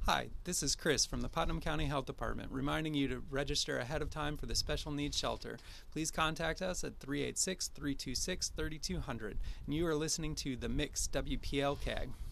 Hi, this is Chris from the Putnam County Health Department reminding you to register ahead of time for the Special Needs Shelter. Please contact us at 386-326-3200. And you are listening to The Mix WPLK.